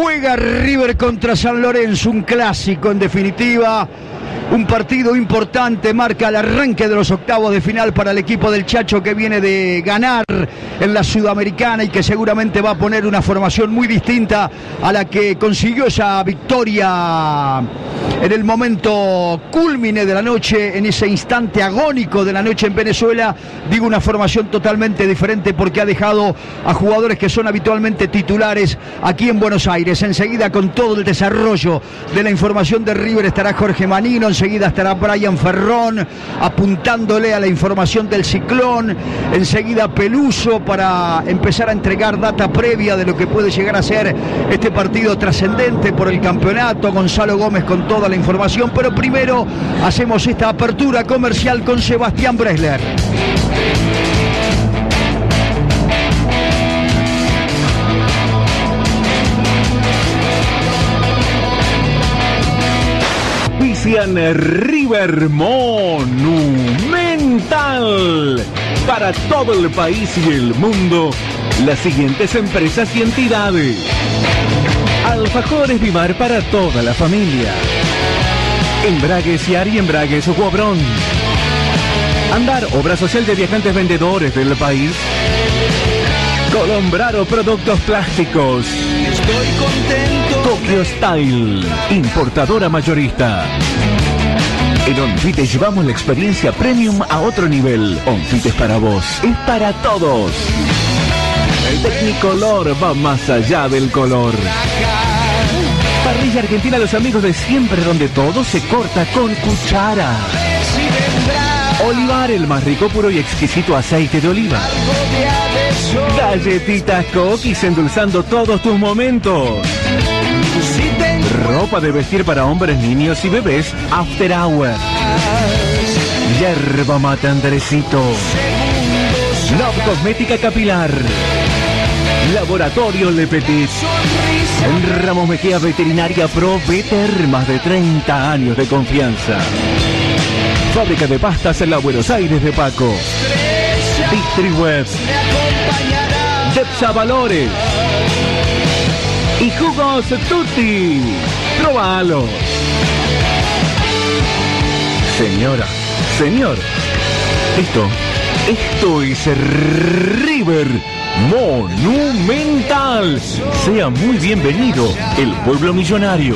Juega River contra San Lorenzo, un clásico en definitiva. Un partido importante, marca el arranque de los octavos de final para el equipo del Chacho, que viene de ganar en la Sudamericana y que seguramente va a poner una formación muy distinta a la que consiguió esa victoria en el momento cúlmine de la noche, en ese instante agónico de la noche en Venezuela. Digo, una formación totalmente diferente porque ha dejado a jugadores que son habitualmente titulares aquí en Buenos Aires. Enseguida, con todo el desarrollo de la información de River, estará Jorge Manino. Enseguida estará Brian Ferrón apuntándole a la información del Ciclón. Enseguida Peluso para empezar a entregar data previa de lo que puede llegar a ser este partido trascendente por el campeonato. Gonzalo Gómez con toda la información, pero primero hacemos esta apertura comercial con Sebastián Bresler. River Monumental para todo el país y el mundo. Las siguientes empresas y entidades: Alfajores Vimar para toda la familia, Embragues Yar y Embragues Guabrón, Andar, obra social de viajantes vendedores del país, Colombraro Productos Plásticos, Estoy contento. Tokyo Style, importadora mayorista. En Onfite llevamos la experiencia premium a otro nivel. Onfite es para vos, es para todos. El Tecnicolor va más allá del color. Parrilla Argentina, los amigos de siempre, donde todo se corta con cuchara. Olivar, el más rico, puro y exquisito aceite de oliva. Galletitas Cookies, endulzando todos tus momentos. Ropa de vestir para hombres, niños y bebés, After Hour. Yerba mate Andresito. Love Cosmética Capilar. Laboratorio Le Petit. En Ramos Mejía Veterinaria Pro Veter, más de 30 años de confianza. Fábrica de pastas en la Buenos Aires de Paco. Distriweb. Depsa Valores. Y Jugos Tutti. ¡Probalo! Señora, señor, esto es River Monumental. Sea muy bienvenido, el pueblo millonario.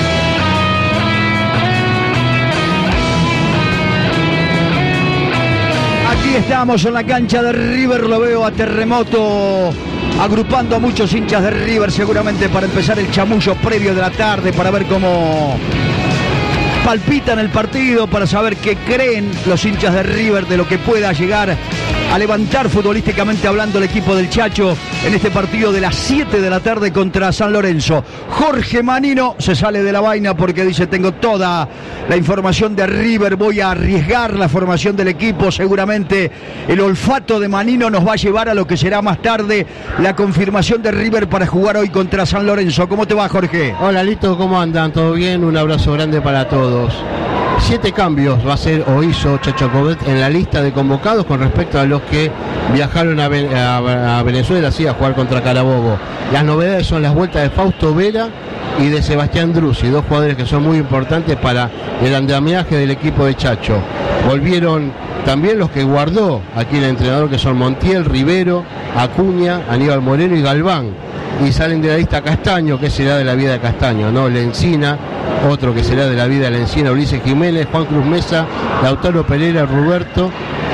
Aquí estamos en la cancha de River, lo veo a Terremoto agrupando a muchos hinchas de River, seguramente para empezar el chamullo previo de la tarde, para ver cómo palpitan el partido, para saber qué creen los hinchas de River de lo que pueda llegar a levantar futbolísticamente hablando el equipo del Chacho en este partido de las 7 de la tarde contra San Lorenzo. Jorge Manino se sale de la vaina porque dice: tengo toda la información de River, voy a arriesgar la formación del equipo. Seguramente el olfato de Manino nos va a llevar a lo que será más tarde la confirmación de River para jugar hoy contra San Lorenzo. ¿Cómo te va, Jorge? Hola, Lito, ¿cómo andan? ¿Todo bien? Un abrazo grande para todos. 7 cambios va a hacer o hizo Chacho Coudet en la lista de convocados con respecto a los que viajaron a Venezuela, sí, a jugar contra Carabobo. Las novedades son las vueltas de Fausto Vera y de Sebastián Drussi, dos jugadores que son muy importantes para el andamiaje del equipo de Chacho. Volvieron también los que guardó aquí el entrenador, que son Montiel, Rivero, Acuña, Aníbal Moreno y Galván. Y salen de la lista Castaño, que será de la vida de Castaño, ¿no? Lencina, otro que será de la vida de Lencina, Ulises Jiménez, Juan Cruz Mesa, Lautaro Pereira, Roberto.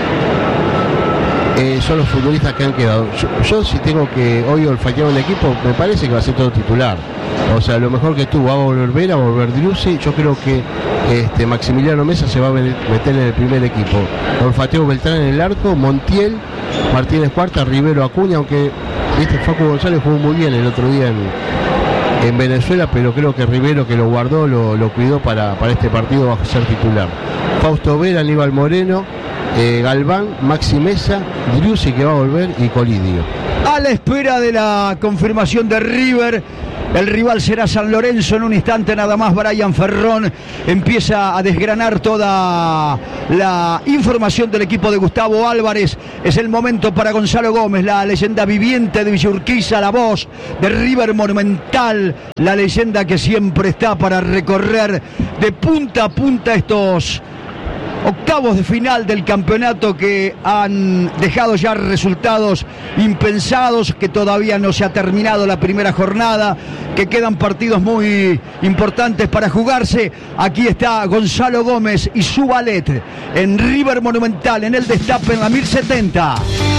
Son los futbolistas que han quedado. Yo si tengo que hoy olfatear un equipo, me parece que va a ser todo titular. O sea, lo mejor que tuvo, va a volver Vera, va a volver Drussi. Yo creo que Maximiliano Mesa se va a meter en el primer equipo. Olfateo Beltrán en el arco, Montiel, Martínez Cuarta, Rivero, Acuña, aunque Facu González jugó muy bien el otro día en Venezuela, pero creo que Rivero, que lo guardó, lo cuidó para este partido, va a ser titular. Fausto Vera, Aníbal Moreno, Galván, Maxi Mesa, Drussi, que va a volver, y Colidio. A la espera de la confirmación de River, El rival será San Lorenzo. En un instante nada más Brian Ferrón empieza a desgranar toda la información del equipo de Gustavo Álvarez. Es el momento para Gonzalo Gómez, la leyenda viviente de Villa Urquiza, la voz de River Monumental, la leyenda que siempre está para recorrer de punta a punta estos octavos de final del campeonato que han dejado ya resultados impensados, que todavía no se ha terminado la primera jornada, que quedan partidos muy importantes para jugarse. Aquí está Gonzalo Gómez y su ballet en River Monumental, en el Destape, en la 1070.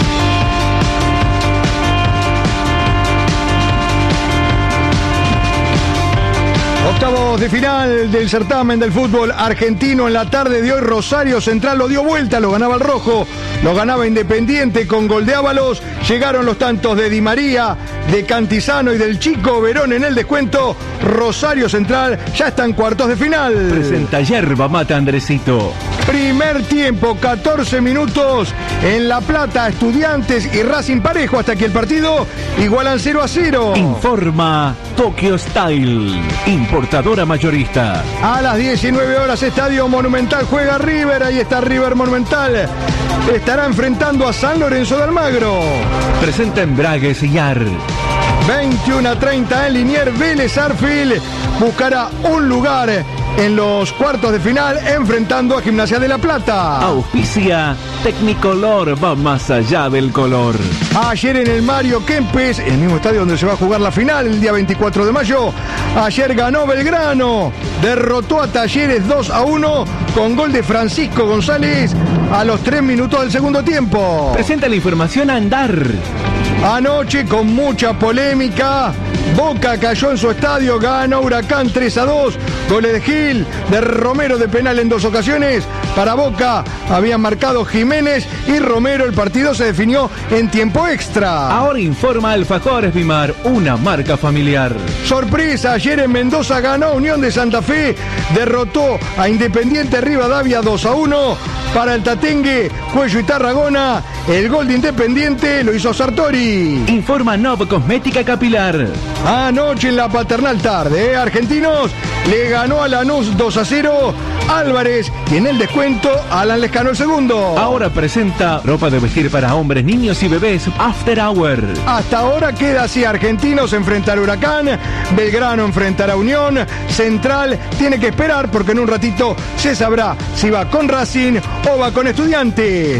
Octavos de final del certamen del fútbol argentino. En la tarde de hoy Rosario Central lo dio vuelta, lo ganaba el rojo, lo ganaba Independiente con gol de Ábalos. Llegaron los tantos de Di María, de Cantizano y del Chico Verón en el descuento. Rosario Central ya está en cuartos de final. Presenta Yerba Mate Andresito. Primer tiempo, 14 minutos en La Plata, Estudiantes y Racing parejo hasta que el partido igualan 0-0. Informa Tokyo Style, importadora mayorista. A las 19 horas, Estadio Monumental juega River. Ahí está River Monumental. Estará enfrentando a San Lorenzo de Almagro. Presenta Embragues y Ar. 21:30 en Liniers. Vélez Arfield buscará un lugar en los cuartos de final enfrentando a Gimnasia de La Plata. Auspicia Tecnicolor, va más allá del color. Ayer en el Mario Kempes, el mismo estadio donde se va a jugar la final, el día 24 de mayo, ayer ganó Belgrano, derrotó a Talleres 2-1 con gol de Francisco González a los 3 minutos del segundo tiempo. Presenta la información a Andar. Anoche con mucha polémica, Boca cayó en su estadio, ganó Huracán 3-2, goles de Gil, de Romero de penal en 2 ocasiones. Para Boca habían marcado Jiménez y Romero. El partido se definió en tiempo extra. Ahora informa Alfajores Bimar, una marca familiar. Sorpresa, ayer en Mendoza ganó Unión de Santa Fe, derrotó a Independiente Rivadavia 2-1. Para el Tatengue, Cuello y Tarragona, el gol de Independiente lo hizo Sartori. Informa Nov Cosmética Capilar. Anoche en la paternal tarde, Argentinos le ganó a Lanús 2-0. Álvarez y en el descuento Alan Lescano el segundo. Ahora presenta ropa de vestir para hombres, niños y bebés After Hour. Hasta ahora queda así: Argentinos enfrentará a Huracán, Belgrano enfrentará a Unión, Central tiene que esperar porque en un ratito se sabrá si va con Racing o va con Estudiantes.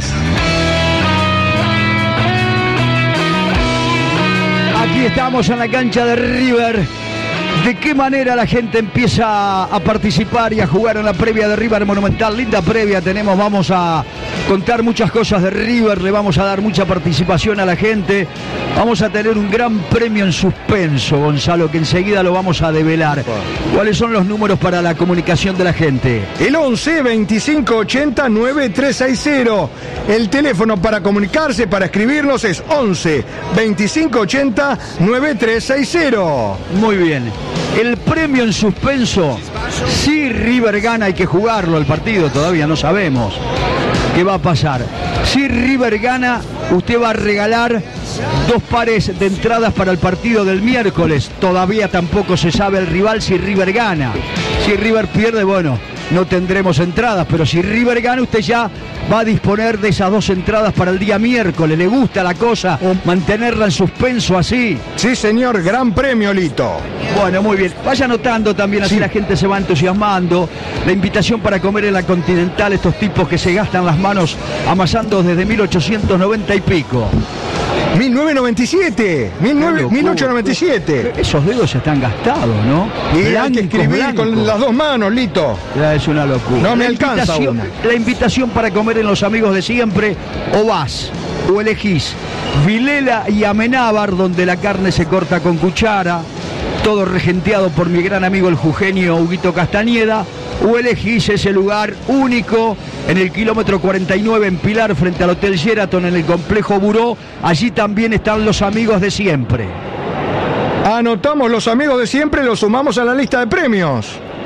Aquí estamos en la cancha de River. ¿De qué manera la gente empieza a participar y a jugar en la previa de River Monumental? Linda previa tenemos, vamos a contar muchas cosas de River, le vamos a dar mucha participación a la gente. Vamos a tener un gran premio en suspenso, Gonzalo, que enseguida lo vamos a develar. ¿Cuáles son los números para la comunicación de la gente? El 11 25 80 9360. El teléfono para comunicarse, para escribirnos es 11 25 80 9360. Muy bien. El premio en suspenso, si River gana hay que jugarlo el partido, todavía no sabemos qué va a pasar. Si River gana, usted va a regalar 2 pares de entradas para el partido del miércoles. Todavía tampoco se sabe el rival si River gana. Si River pierde, bueno, no tendremos entradas, pero si River gana, usted ya va a disponer de esas 2 entradas para el día miércoles. ¿Le gusta la cosa? Mantenerla en suspenso así. Sí, señor, gran premio, Lito. Bueno, muy bien. Vaya anotando también, así la gente se va entusiasmando. La invitación para comer en la Continental, estos tipos que se gastan las manos amasando desde 1890 y pico. 1997, 1897. Esos dedos están gastados, ¿no? Y hay que escribir con las 2 manos, Lito. Es una locura. No me alcanza una. La invitación para comer en Los Amigos de Siempre, o vas, o elegís Vilela y Amenábar, donde la carne se corta con cuchara, todo regenteado por mi gran amigo el jujeño Huguito Castañeda, o elegís ese lugar único en el kilómetro 49 en Pilar, frente al Hotel Sheraton, en el complejo Buró. Allí también están Los Amigos de Siempre. Anotamos Los Amigos de Siempre, lo sumamos a la lista de premios.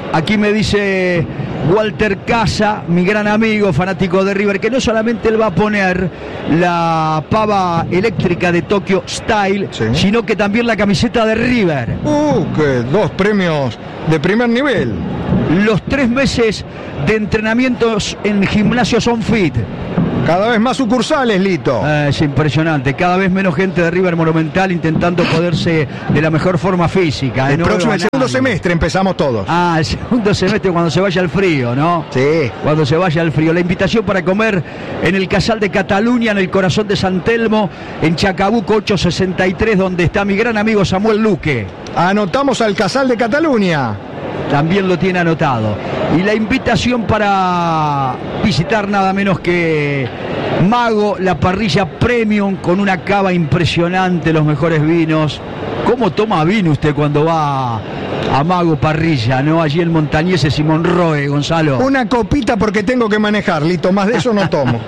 Aquí me dice Walter Casa, mi gran amigo, fanático de River, que no solamente él va a poner la pava eléctrica de Tokyo Style, sí, sino que también la camiseta de River. Que 2 premios de primer nivel. Los 3 meses de entrenamientos en gimnasio Son Fit. Cada vez más sucursales, Lito. Es impresionante, cada vez menos gente de River Monumental intentando poderse de la mejor forma física. El segundo semestre empezamos todos. El segundo semestre cuando se vaya al frío, ¿no? Sí. Cuando se vaya al frío. La invitación para comer en el Casal de Cataluña, en el corazón de San Telmo, en Chacabuco 863, donde está mi gran amigo Samuel Luque. Anotamos al Casal de Cataluña. También lo tiene anotado. Y la invitación para visitar nada menos que Mago, la parrilla premium con una cava impresionante, los mejores vinos. ¿Cómo toma vino usted cuando va a Mago Parrilla, no? Allí en Montañeses y Monroe, Gonzalo. Una copita porque tengo que manejar, Lito, más de eso no tomo.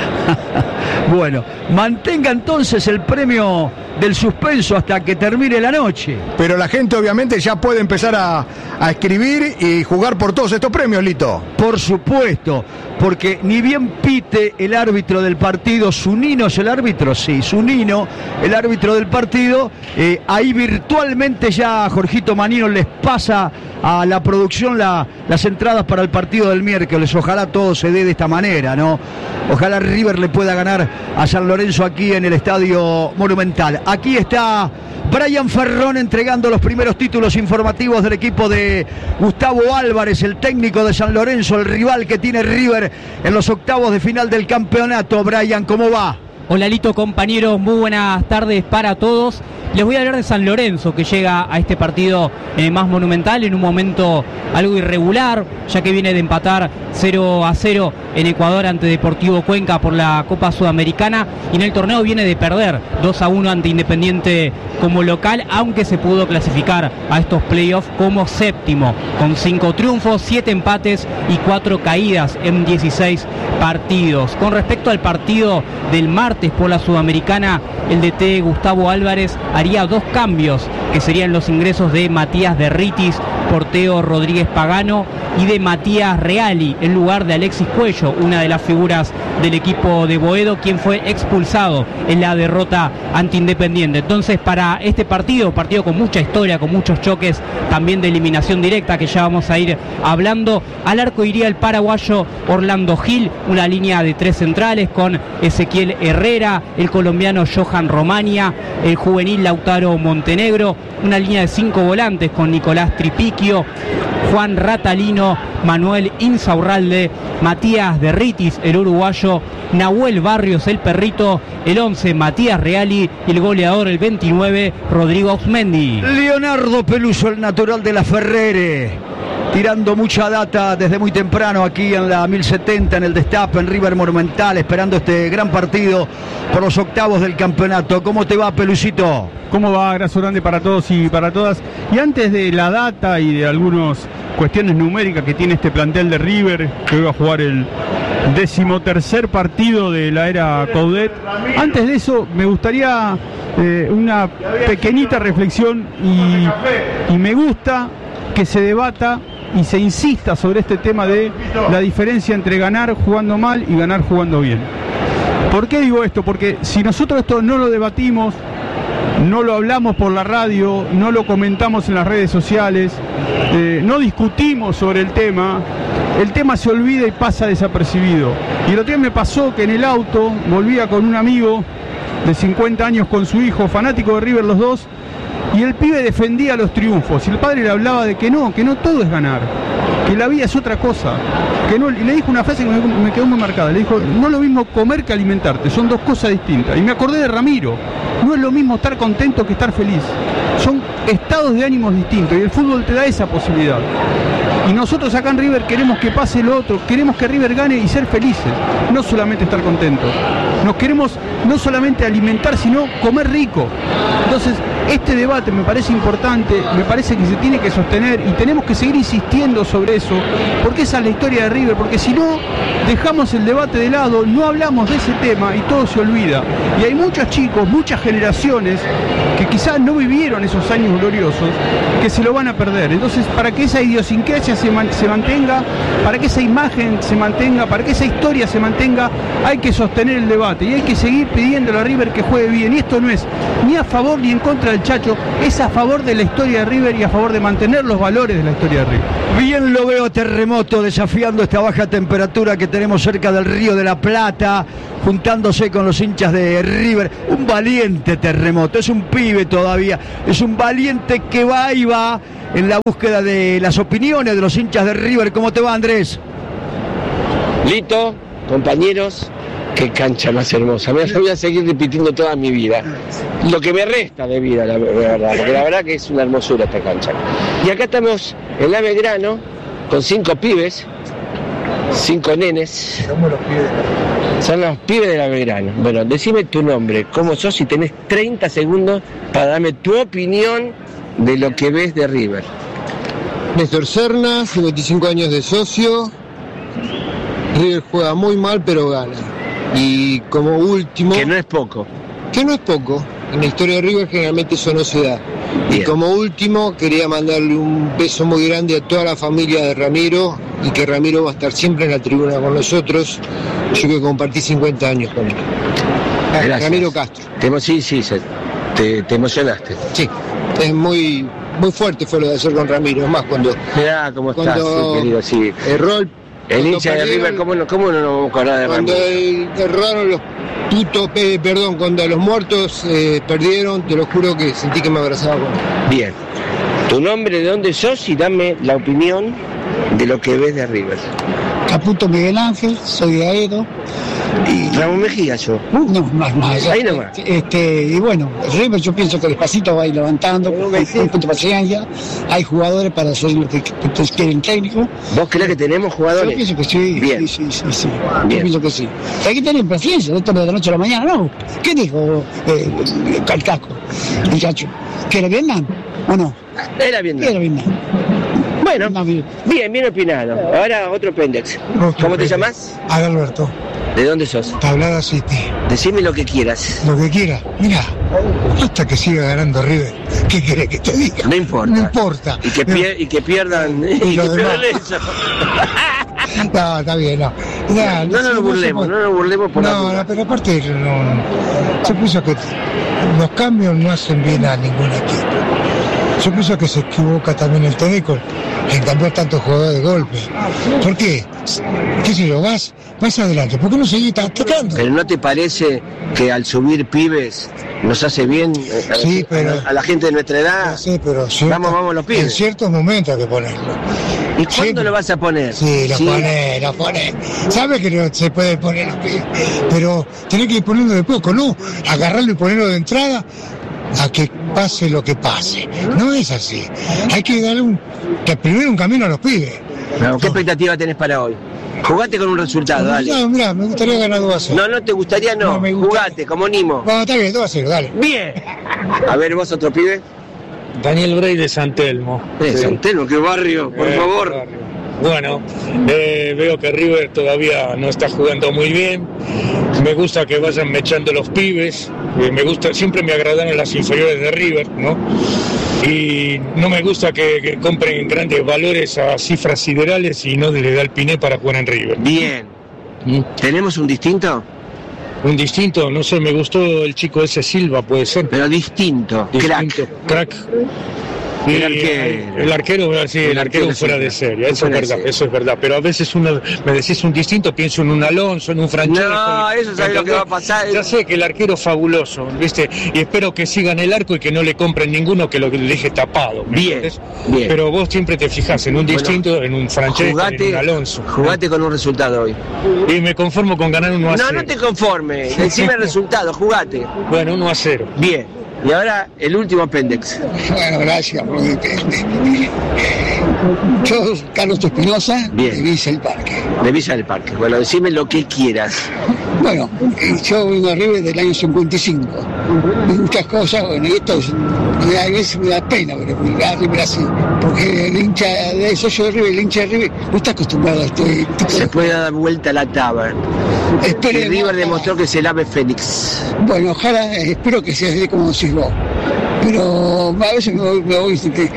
Bueno, mantenga entonces el premio del suspenso hasta que termine la noche. Pero la gente obviamente ya puede empezar a escribir y jugar por todos estos premios, Lito. Por supuesto, porque ni bien pite el árbitro del partido, Zunino es el árbitro, sí, Zunino, el árbitro del partido, ahí virtualmente ya Jorgito Manino les pasa a la producción las entradas para el partido del miércoles. Ojalá todo se dé de esta manera, ¿no? Ojalá River le pueda ganar a San Lorenzo aquí en el Estadio Monumental. Aquí está Brian Ferrón entregando los primeros títulos informativos del equipo de Gustavo Álvarez, el técnico de San Lorenzo, el rival que tiene River en los octavos de final del campeonato. Brian, ¿cómo va? Hola Lito, compañeros, muy buenas tardes para todos. Les voy a hablar de San Lorenzo, que llega a este partido más monumental en un momento algo irregular, ya que viene de empatar 0-0 en Ecuador ante Deportivo Cuenca por la Copa Sudamericana, y en el torneo viene de perder 2-1 ante Independiente como local, aunque se pudo clasificar a estos playoffs como séptimo, con 5 triunfos, 7 empates y 4 caídas en 16 partidos. Con respecto al partido del martes por la Sudamericana, el DT Gustavo Álvarez haría 2 cambios, que serían los ingresos de Matías Derritis por Teo Rodríguez Pagano y de Matías Reali en lugar de Alexis Cuello, una de las figuras del equipo de Boedo, quien fue expulsado en la derrota ante Independiente. Entonces, para este partido con mucha historia, con muchos choques también de eliminación directa, que ya vamos a ir hablando, al arco iría el paraguayo Orlando Gil, una línea de 3 centrales con Ezequiel Herrera, el colombiano Johan Romania, el juvenil Lautaro Montenegro, una línea de 5 volantes con Nicolás Tripiquio, Juan Ratalino, Manuel Insaurralde, Matías Derritis, el uruguayo, Nahuel Barrios, el perrito, el 11, Matías Reali, y el goleador, el 29, Rodrigo Ausmendi. Leonardo Peluso, el natural de la Ferrere, tirando mucha data desde muy temprano aquí en la 1070, en el Destape, en River Monumental, esperando este gran partido por los octavos del campeonato. ¿Cómo te va, Pelucito? ¿Cómo va? Abrazo grande para todos y para todas. Y antes de la data y de algunas cuestiones numéricas que tiene este plantel de River, que hoy va a jugar el 13º partido de la era Coudet, antes de eso me gustaría una pequeñita reflexión, y me gusta que se debata y se insista sobre este tema de la diferencia entre ganar jugando mal y ganar jugando bien. ¿Por qué digo esto? Porque si nosotros esto no lo debatimos, no lo hablamos por la radio, no lo comentamos en las redes sociales, no discutimos sobre el tema se olvida y pasa desapercibido. Y el otro día me pasó que en el auto volvía con un amigo de 50 años con su hijo, fanático de River los dos, y el pibe defendía los triunfos, y el padre le hablaba de que no todo es ganar, que la vida es otra cosa, que no, y le dijo una frase que me quedó muy marcada, le dijo: no es lo mismo comer que alimentarte, son 2 cosas distintas. Y me acordé de Ramiro, no es lo mismo estar contento que estar feliz, son estados de ánimos distintos, y el fútbol te da esa posibilidad. Y nosotros acá en River queremos que pase lo otro, queremos que River gane y ser felices, no solamente estar contentos. Nos queremos no solamente alimentar, sino comer rico. Entonces, Este debate me parece importante, me parece que se tiene que sostener y tenemos que seguir insistiendo sobre eso, porque esa es la historia de River, porque si no dejamos el debate de lado, no hablamos de ese tema y todo se olvida. Y hay muchos chicos, muchas generaciones que quizás no vivieron esos años gloriosos, que se lo van a perder. Entonces, para que esa idiosincrasia se mantenga, para que esa imagen se mantenga, para que esa historia se mantenga, hay que sostener el debate y hay que seguir pidiéndole a River que juegue bien. Y esto no es ni a favor ni en contra del Chacho, es a favor de la historia de River y a favor de mantener los valores de la historia de River. Bien lo veo a Terremoto desafiando esta baja temperatura que tenemos cerca del Río de la Plata, juntándose con los hinchas de River. Un valiente Terremoto, es un pibe todavía, es un valiente que va y va en la búsqueda de las opiniones de los hinchas de River. ¿Cómo te va, Andrés? Lito, compañeros, qué cancha más hermosa. Me la voy a seguir repitiendo toda mi vida. Lo que me resta de vida, la verdad, porque la verdad que es una hermosura esta cancha. Y acá estamos en la Belgrano con 5 pibes, 5 nenes. Son los pibes de la Belgrano. Bueno, decime tu nombre, cómo sos, y tenés 30 segundos para darme tu opinión de lo que ves de River. Néstor Serna, 55 años de socio. River juega muy mal, pero gana. Y como último... Que no es poco. Que no es poco. En la historia de River generalmente eso no se da. Bien. Y como último, quería mandarle un beso muy grande a toda la familia de Ramiro, y que Ramiro va a estar siempre en la tribuna con nosotros. Yo que compartí 50 años con él. Gracias. Ramiro Castro. Te emocionaste. Sí, es muy fuerte fue lo de hacer con Ramiro. Es más, cuando... Mirá cómo estás, querido, sí. Erró el hincha de River, ¿cómo no nos vamos a acordar de Ramiro? Cuando erraron los putos, cuando los muertos perdieron, te lo juro que sentí que me abrazaba con él. Bien. Tu nombre, de dónde sos, y dame la opinión de lo que ves de River. Caputo Miguel Ángel, soy de Aedo. Y Ramón Mejía yo. No, más. Ahí nomás. Y bueno, River yo pienso que despacito va a ir levantando, un punto de paciencia. Hay jugadores para hacer lo que quieren técnico. ¿Vos crees que tenemos jugadores? Yo pienso que sí. Bien. Sí. Bien. Yo pienso que sí. Hay que tener paciencia, esto de la noche a la mañana, ¿no? ¿Qué dijo Calcaco, muchacho? ¿Que era Vietnam o no? Era Vietnam. Bueno, bien opinado. Ahora otro pendex. ¿Cómo te llamas? Adalberto. ¿De dónde sos? Tablada City. Decime lo que quieras. Lo que quieras. Mira, hasta que siga ganando River. ¿Qué querés que te diga? No importa. No importa. Y que pierdan. Y que pierdan eso. No, está bien, no. No nos burlemos por no, pero aparte, yo pienso que los cambios no hacen bien a ningún equipo. Yo pienso que se equivoca también el técnico en cambiar tantos jugadores de golpe. ¿Por qué? ¿Qué sé yo? Vas adelante. ¿Por qué no seguís atacando? Pero ¿no te parece que al subir pibes nos hace bien a la gente de nuestra edad? Sí, pero vamos los pibes. En ciertos momentos hay que ponerlo. ¿Y cuándo lo vas a poner? Sí, lo pones. Sabes que no se puede poner los pibes, pero tenés que ir poniendo de poco, ¿no? Agarrarlo y ponerlo de entrada a que pase lo que pase. No es así. Hay que darle primero un camino a los pibes. No, ¿qué expectativa tenés para hoy? Jugate con un resultado, dale. Mirá, me gustaría ganar 2-0. No te gustaría, no. Jugate, como Nimo. Bueno, está bien, 2-0, dale. Bien. A ver, vos, otro pibe. Daniel Brey de San Telmo. San Telmo, qué barrio, por favor. Barrio. Bueno, veo que River todavía no está jugando muy bien. Me gusta que vayan mechando los pibes. Siempre me agradaron las inferiores de River, ¿no? Y no me gusta que compren grandes valores a cifras siderales y no le da el piné para jugar en River. Bien. ¿Tenemos un distinto? Un distinto, no sé, me gustó el chico ese Silva, puede ser. Pero distinto. Crack. El arquero fuera de serie, eso es verdad, pero a veces uno me decís un distinto, pienso en un Alonso, en un Francesco. No, eso sabe lo que va a pasar. Ya sé que el arquero es fabuloso, ¿viste? Y espero que sigan el arco y que no le compren ninguno que lo deje tapado. Bien. Pero vos siempre te fijás en un distinto, en un Francesco, en un Alonso. Jugate con un resultado hoy. Y me conformo con ganar 1-0. No te conformes, encima el resultado, jugate. Bueno, 1-0. Bien. Y ahora el último pendex. Bueno, gracias, Yo, Carlos Espinosa, Bien. de Villa del Parque. De Villa del Parque. Bueno, decime lo que quieras. Bueno, yo vengo a River del año 55. Muchas cosas, bueno, y esto a veces me da pena, pero a River así. Porque el hincha de socio de River, el hincha de River, no está acostumbrado a este tipo Se de puede dar vuelta a la taba. Y Esperemos, River demostró que es el ave fénix. Bueno, ojalá, espero que sea así como decís vos. Pero a veces me voy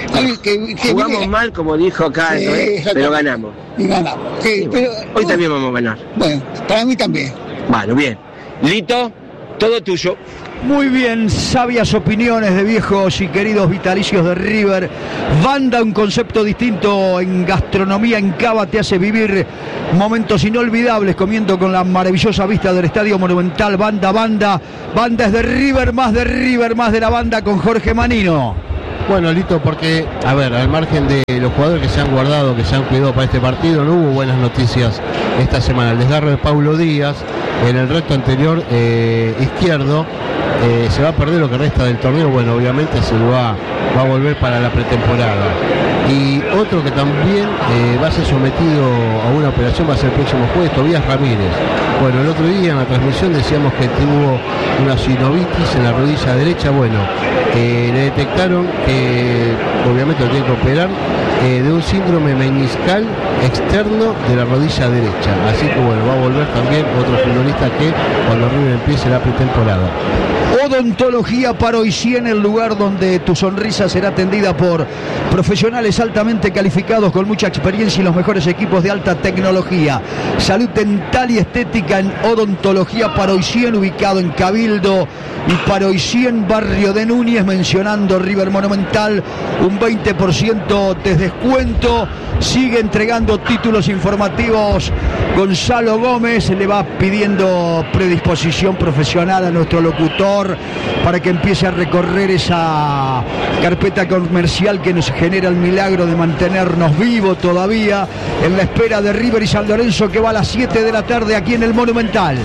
que Jugamos mire, mal, como dijo acá, Sí, ¿no? exactamente. Pero ganamos. y ganamos. Sí, Pero, hoy también vamos a ganar. Bueno, para mí también. Bueno, bien. Lito, todo tuyo. Muy bien, sabias opiniones de viejos y queridos vitalicios de River. Banda, un concepto distinto en gastronomía en Cava, te hace vivir momentos inolvidables comiendo con la maravillosa vista del Estadio Monumental. Banda es de River, más de la banda con Jorge Manino. Bueno, Lito, porque, a ver, al margen de los jugadores que se han guardado, que se han cuidado para este partido, no hubo buenas noticias esta semana. El desgarro de Paulo Díaz en el recto anterior izquierdo, se va a perder lo que resta del torneo. Bueno, obviamente se lo va a volver para la pretemporada. Y otro que también va a ser sometido a una operación va a ser el próximo jueves, Tobías Ramírez. Bueno, el otro día en la transmisión decíamos que tuvo una sinovitis en la rodilla derecha. Bueno, le detectaron que obviamente lo tiene que operar de un síndrome meniscal externo de la rodilla derecha. Así que bueno, va a volver también otro futbolista que cuando River empiece la pretemporada. Odontología Paroicien, el lugar donde tu sonrisa será atendida por profesionales altamente calificados con mucha experiencia y los mejores equipos de alta tecnología. Salud dental y estética en Odontología Paroicien, ubicado en Cabildo y Paroicien, barrio de Núñez, mencionando River Monumental, un 20% de descuento. Sigue entregando títulos informativos Gonzalo Gómez, le va pidiendo predisposición profesional a nuestro locutor para que empiece a recorrer esa carpeta comercial que nos genera el milagro de mantenernos vivos todavía en la espera de River y San Lorenzo, que va a las 7 de la tarde aquí en el Monumental.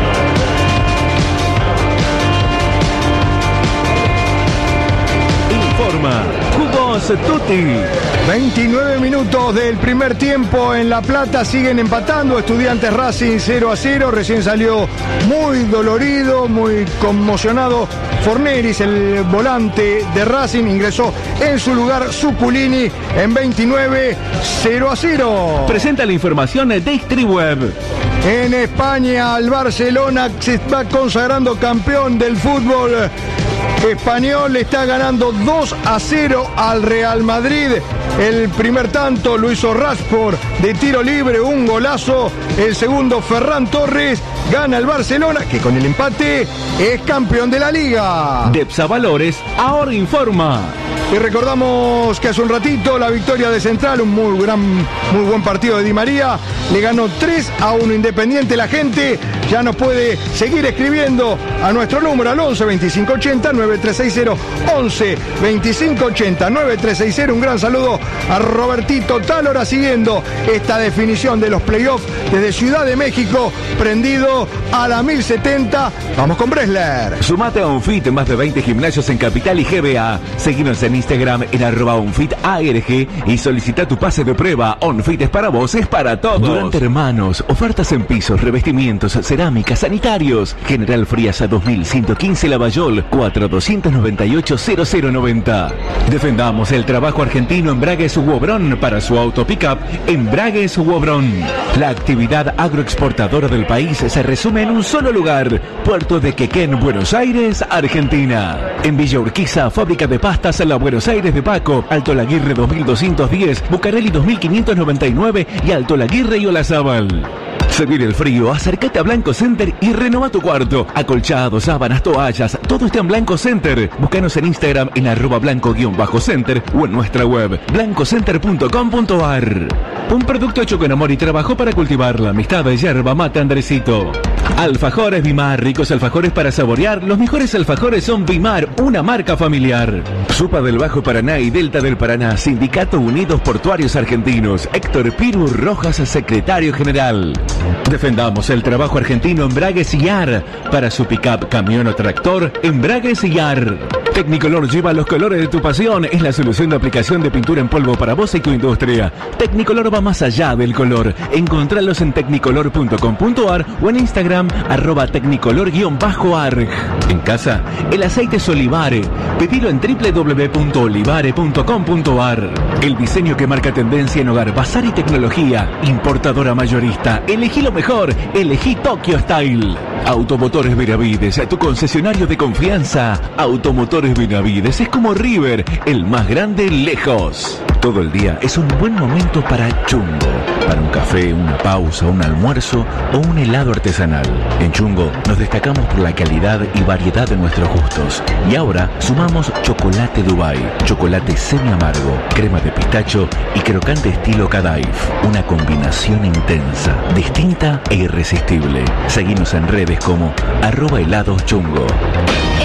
Informa Jugos Tutti. 29 minutos del primer tiempo en La Plata, siguen empatando Estudiantes Racing 0-0, recién salió muy dolorido, muy conmocionado Forneris, el volante de Racing, ingresó en su lugar Zuculini en 29, 0-0. Presenta la información de Distriweb. En España, el Barcelona se está consagrando campeón del fútbol español, le está ganando 2-0 al Real Madrid. El primer tanto lo hizo Rashford de tiro libre, un golazo. El segundo, Ferran Torres, gana el Barcelona, que con el empate es campeón de la Liga. Depsa Valores ahora informa. Y recordamos que hace un ratito la victoria de Central, un muy buen partido de Di María, le ganó 3-1 Independiente. La gente ya nos puede seguir escribiendo a nuestro número al 11 2580 9360, 11 2580 9360. Un gran saludo a Robertito Tálora siguiendo esta definición de los playoffs desde Ciudad de México, prendido a la 1070. Vamos con Bresler. Sumate a UNFIT, más de 20 gimnasios en Capital y GBA. Seguinos en Instagram en @UNFITARG y solicita tu pase de prueba. UNFIT es para vos, es para todos. Durante Hermanos, ofertas en pisos, revestimientos, cerámica, sanitarios. General Frías a 2115 Lavallol, 4298-0090. Defendamos el trabajo argentino en Bragues Wobrón para su auto pickup en Bragues Wobrón. La actividad agroexportadora del país se resume en un solo lugar: Puerto de Quequén, Buenos Aires, Argentina. En Villa Urquiza, fábrica de pastas La Buenos Aires de Paco, Alto Laguirre 2210, Bucareli 2599 y Alto Laguirre y Olazábal. Se viene el frío, acércate a Blanco Center y renova tu cuarto. Acolchados, sábanas, toallas, todo está en Blanco Center. Búscanos en Instagram en @blanco_center o en nuestra web blancocenter.com.ar. Un producto hecho con amor y trabajo para cultivar la amistad de Yerba Mate Andresito. Alfajores Bimar, ricos alfajores para saborear. Los mejores alfajores son Bimar, una marca familiar. Supa del Bajo Paraná y Delta del Paraná, Sindicato Unidos Portuarios Argentinos. Héctor Piru Rojas, secretario general. Defendamos el trabajo argentino. Embragues IAR. Para su pick-up, camión o tractor, Embragues IAR. Tecnicolor, lleva los colores de tu pasión. Es la solución de aplicación de pintura en polvo para vos y tu industria. Tecnicolor va más allá del color. Encontralos en tecnicolor.com.ar o en Instagram @tecnicolor_arg. En casa, el aceite es Olivare. Pedilo en www.olivare.com.ar. El diseño que marca tendencia en hogar, bazar y tecnología. Importadora mayorista. Elegí lo mejor. Elegí Tokyo Style. Automotores Benavides, tu concesionario de confianza. Automotores Benavides es como River, el más grande lejos. Todo el día es un buen momento para Chungo. Para un café, una pausa, un almuerzo o un helado artesanal. En Chungo nos destacamos por la calidad y variedad de nuestros gustos. Y ahora sumamos chocolate Dubai, chocolate semi amargo, crema de pistacho y crocante estilo Kadaif. Una combinación intensa, distinta e irresistible. Seguimos en redes como @heladoschungo.